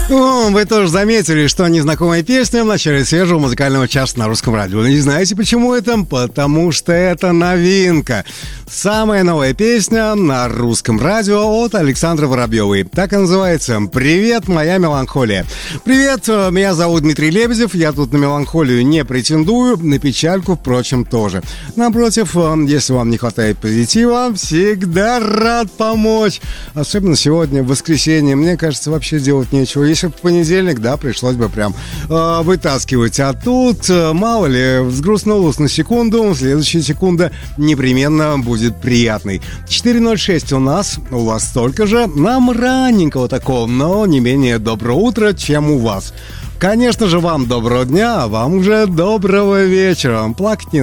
Ну, вы тоже заметили, что незнакомая песня в начале свежего музыкального часа на русском радио. Не знаете, почему это? Потому что это новинка. Самая новая песня на русском радио от Александры Воробьевой. Так и называется «Привет, моя меланхолия». Привет, меня зовут Дмитрий Лебедев. Я тут на меланхолию не претендую, на печальку, впрочем, тоже. Напротив, если вам не хватает позитива, всегда рад помочь. Особенно сегодня, в воскресенье. Мне кажется, вообще делать нечего. Если в понедельник, да, пришлось бы прям вытаскивать. А тут, мало ли, взгрустнулось на секунду, следующая секунда непременно будет приятной. 4:06 у нас, у вас столько же. Нам ранненького такого, но не менее доброго утра, чем у вас. Конечно же, вам доброго дня, а вам уже доброго вечера. Плакать не